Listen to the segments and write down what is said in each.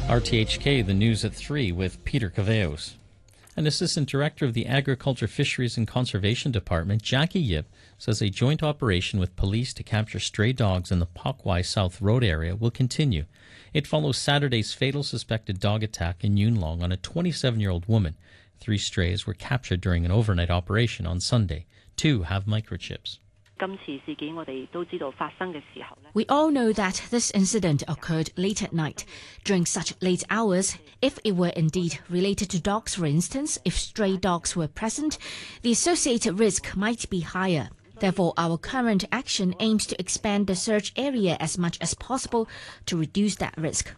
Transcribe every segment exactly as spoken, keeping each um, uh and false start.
R T H K, the news at three with Peter Caveos. An assistant director of the Agriculture, Fisheries and Conservation Department, Jackie Yip, says a joint operation with police to capture stray dogs in the Pak Wai South Road area will continue. It follows Saturday's fatal suspected dog attack in Yuen Long on a twenty-seven-year-old woman. Three strays were captured during an overnight operation on Sunday. Two have microchips. We all know that this incident occurred late at night. During such late hours, if it were indeed related to dogs, for instance, if stray dogs were present, the associated risk might be higher. Therefore, our current action aims to expand the search area as much as possible to reduce that risk.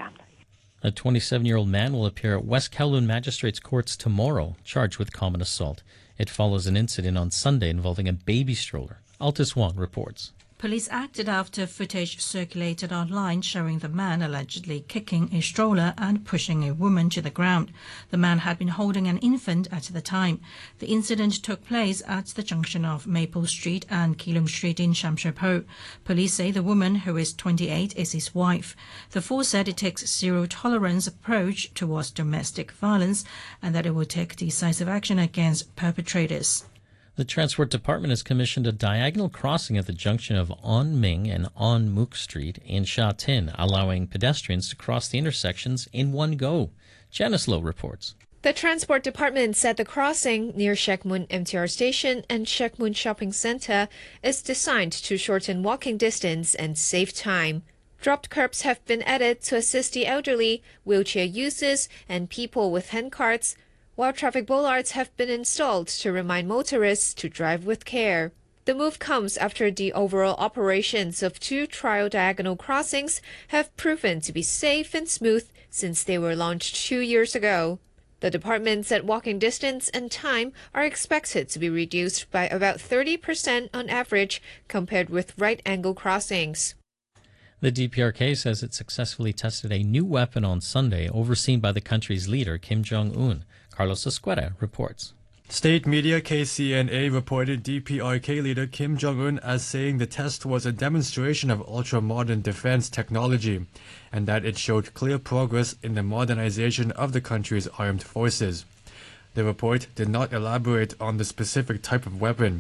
A twenty-seven-year-old man will appear at West Kowloon Magistrates Courts tomorrow, charged with common assault. It follows an incident on Sunday involving a baby stroller. Altus Wong reports. Police acted after footage circulated online showing the man allegedly kicking a stroller and pushing a woman to the ground. The man had been holding an infant at the time. The incident took place at the junction of Maple Street and Keelum Street in Sham Shui Po. Police say the woman, who is twenty-eight, is his wife. The force said it takes zero-tolerance approach towards domestic violence and that it will take decisive action against perpetrators. The Transport Department has commissioned a diagonal crossing at the junction of On Ming and On Mook Street in Sha Tin, allowing pedestrians to cross the intersections in one go. Janice Lowe reports. The Transport Department said the crossing near Shek Mun M T R Station and Shek Mun Shopping Centre is designed to shorten walking distance and save time. Dropped curbs have been added to assist the elderly, wheelchair users, and people with handcarts, while traffic bollards have been installed to remind motorists to drive with care. The move comes after the overall operations of two trial diagonal crossings have proven to be safe and smooth since they were launched two years ago. The department said walking distance and time are expected to be reduced by about thirty percent on average compared with right-angle crossings. The D P R K says it successfully tested a new weapon on Sunday, overseen by the country's leader, Kim Jong-un. Carlos Esqueda reports. State media K C N A reported D P R K leader Kim Jong-un as saying the test was a demonstration of ultra-modern defense technology and that it showed clear progress in the modernization of the country's armed forces. The report did not elaborate on the specific type of weapon.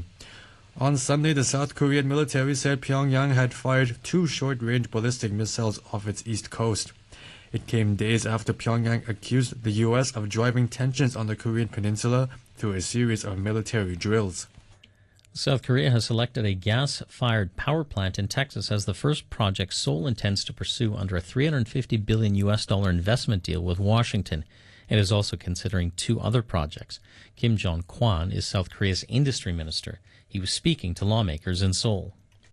On Sunday, the South Korean military said Pyongyang had fired two short-range ballistic missiles off its east coast. It came days after Pyongyang accused the U S of driving tensions on the Korean peninsula through a series of military drills. South Korea has selected a gas-fired power plant in Texas as the first project Seoul intends to pursue under a three hundred fifty billion U S dollar investment deal with Washington. It is also considering two other projects. Kim Jong-kwon is South Korea's industry minister. He was speaking to lawmakers in Seoul.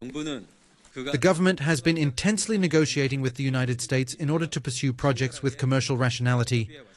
The government has been intensely negotiating with the United States in order to pursue projects with commercial rationality.